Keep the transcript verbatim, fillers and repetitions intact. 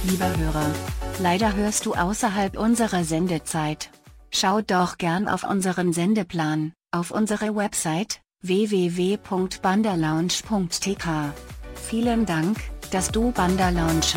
Lieber Hörer, leider hörst du außerhalb unserer Sendezeit. Schau doch gern auf unseren Sendeplan, auf unsere Website w w w punkt bandalounge punkt t k. Vielen Dank, dass du Banda Lounge